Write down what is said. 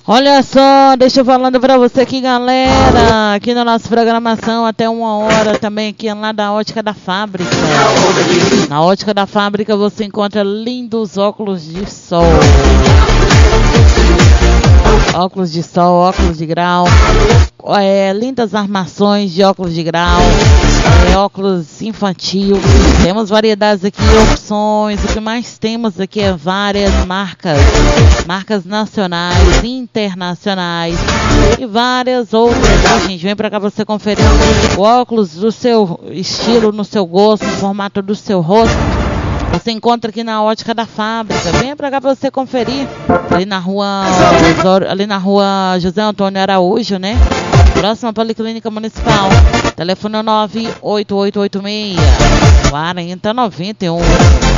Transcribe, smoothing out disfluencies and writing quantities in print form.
Olha só, deixa eu falando pra você aqui, galera, aqui na nossa programação até 1h também aqui lá da Ótica da Fábrica. Na Ótica da Fábrica você encontra lindos óculos de sol. Óculos de sol, óculos de grau, lindas armações de óculos de grau, óculos infantil. Temos variedades aqui, opções. O que mais temos aqui é várias marcas nacionais, internacionais e várias outras. Gente, vem pra cá você conferir o óculos do seu estilo, no seu gosto, no formato do seu rosto. Você encontra aqui na Ótica da Fábrica. Venha pra cá pra você conferir. Ali na rua José Antônio Araújo, né? Próxima Policlínica Municipal. Telefone 98886 4091.